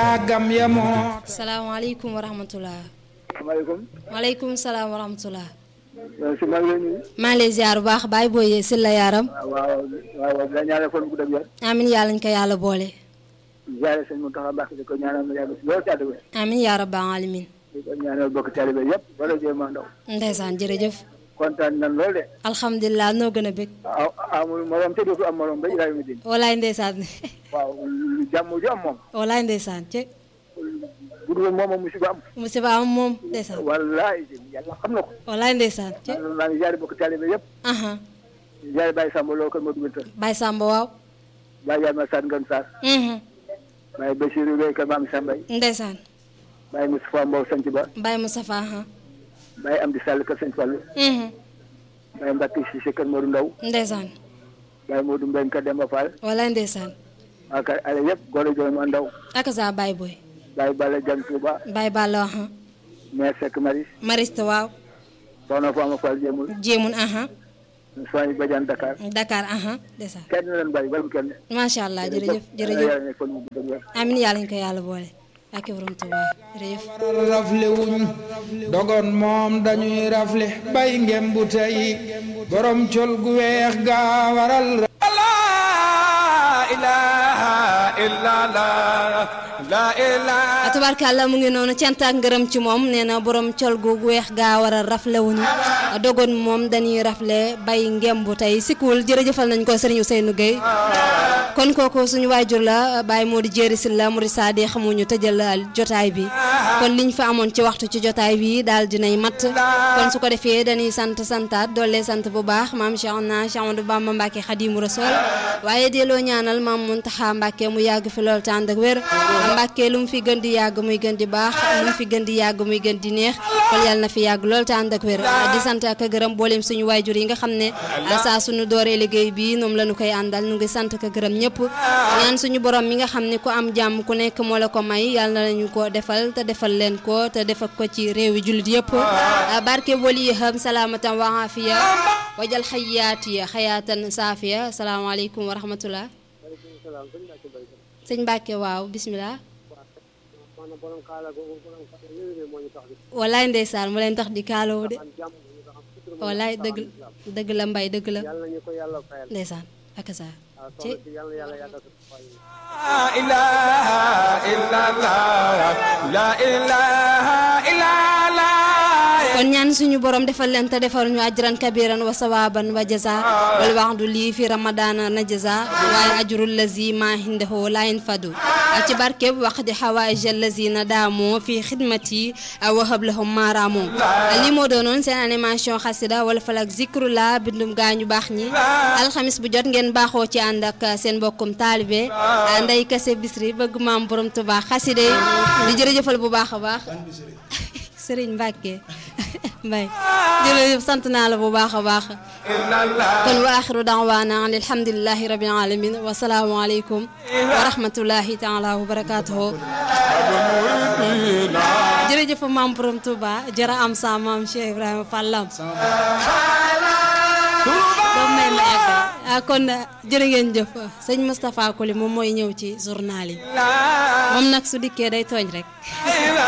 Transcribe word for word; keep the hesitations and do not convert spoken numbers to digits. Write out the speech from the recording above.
yàggam ya moo. salaamaaleykum wa rahmatulah. maaleykum. maaleykum salaam wa rahmatulah. si maa ngi lay nuyu. maa ngi lay ziar bu baax Baye Boye Sylla yaaram. waaw waaw waaw nga ñaanal fan bu gudd ak wér. amiin yàlla ñu ko yàlla boole. ziare sëñ Mountakha Mbacké di ko ñaanal ma yàgg si loolu ci àdduna. amiin yaa rabbal alamin. di ko ñaanal bokk taalibe yëpp wala jéem a ndaw. ndeysaan jërëjëf. kontaan nañ lool de. alhamdulilah noo gën a bëgg. ah amul morom te dootu am morom ba Ibrahima Dine. walaay ndeysaan. waaw jàmm ju am moom. walaay ndeysaan ce. bu dul moom moom musiba am. musiba am moom ndeysaan. wallaay yàlla xam na ko. walaay ndeysaan ce. maa ngi ziare bokk taalibe yëpp. aha ziare Baye Samba Lo kër Modou Binta. Baye Samba waaw. Baye Yalma Sane Ngane Sarr. Baye Bassirou Gueye kër Mame Sambay. ndeysaan. Baye Moustapha Mbow Sanc Ba. Baye Moustapha aha Baye Amdi Sall kër Sëñ Fallu. Baye Mbacke Cissé kër Modou Ndaw. ndeysaan. Baye Modou Mbengue kër Demba Fall. walaay ndeysaan. waa kay ale yëpp góor joon ma ndaw. ak sa Baye Boy. Baye Balla Diagne Touba. Baye Balla aha Mère Seck Maris. Mariste waaw. Soxna Fama Fall Jéemul. jéemun aha Soxna Badiane Dakar. Dakar aha ndeysaan. kenn leen bàyyi bal bu kenn. macha allah jërëjëf jërëjëf. yàlla nekk fan bu gudd ak wér. amiin yàlla ñu ko yàlla boole. ak borom Tuuba jërëjëf. waral rafle wuñ dogon moom dañuy rafle bay ngem bu tey borom col gu weex ga waral la ilaha illa la ilaha tubaarkàlla mu ngi noonu cant ak ngërëm ci moom nee na borom col gu weex gaa waral rafle wuñu dogon moom dañuy rafle bay ngem bu tey sikkuwul jërëjëfal nañ ko Serigne Ousseynou Gueye kon kooku suñu waajur la Baye Modou Jéeri Sylla Murid Sadi xamuñu tëjal jotaay bi kon liñ fa amoon ci waxtu ci jotaay bi daal dinay mat kon su ko defee dañuy sant santaat doole sant bu baax maam Cheikh na Cheikh Amadou Bamba Mbacké Khadimou Rassoul waaye delloo ñaanal maam Mountakha Mbacké mu yàgg fi lool te ànd ak wér Mbacké lu mu fi gën di yàgg muy gën di baax lu mu fi gën di yàgg muy gën di neex kon yàlla na fi yàgg lool te ànd ak wér di sant ak gërëm mboolem suñu waajur yi nga xam ne saa suñu dooree liggéey bi ñoom la ñu koy àndal ñu ngi sant ak gërëm ñëpp ñaan suñu borom mi nga xam ne ku am jàmm ku nekk moo la ko may yàlla na ñu ko defal te defal leen ko te defal ko ci réewi jullit yëpp barke wali xam salaamatan wa afiya wajal xayaati xayaatan saafiya asalaamaaleykum wa rahmatullah sëñ Mbacke waaw bismillah walaay ndeysaan mu leen tax di kaaloo de walaay dëgg dëgg la mbay dëgg la ndeysaan ak saa ci la ilaha illa la ilaha illa la kon ñaan suñu borom defal leen te defal ñu ajran kabiran wa sawaban wa jaza wal waxdu lii fi ramadana na jaza waaye ajrul lazi ma hindahu la yanfadu ci barkeb wax di xawaïj allazina daamoo fi xidmati wa hablahum maaraamoo li moo doonoon seen animation xasida wala falak zikrullah bindum gaañu baax ñi alxamis bu jot ngeen baaxoo ci ànd ak seen mbokkum taalibe Ndey Kase Bisri bëgg maam borom Tuubaa xasida di jërëjëfal bu baax a baax Serigne Mbacke Mbaye jërëjëf sant naa la bu baax a baax kon wa axiru da'waana an alhamdulillahi rabbil alamin wa salaamu aleykum wa rahmatullahi taala wa barakatuhu jërëjëf maam borom Touba jërë am sa maam Cheikh Ibrahima Fallam doom may ma egg kon jërë ngeen jëf sëñ Moustapha Koli moom mooy ñëw ci journal yi moom nag su dikkee day tooñ rek